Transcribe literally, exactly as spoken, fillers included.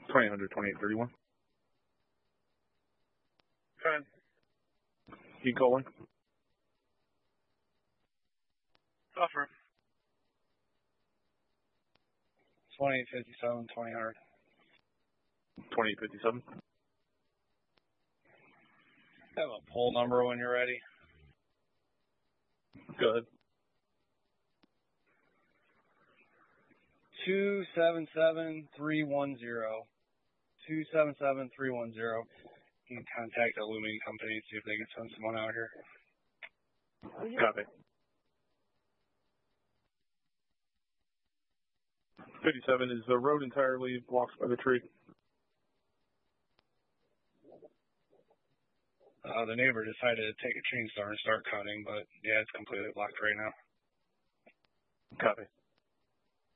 twenty hundred twenty-eight thirty-one. Fine. Keep going. Offer. twenty fifty-seven, twenty hundred. twenty-eight fifty-seven. Have a poll number when you're ready. Go ahead. Two seven seven three one zero. Two seven seven three one zero. You can contact the Lumen company and see if they can send someone out here. Copy. fifty-seven, is the road entirely blocked by the tree? Uh, the neighbor decided to take a chainsaw and start cutting, but yeah, it's completely blocked right now. Copy.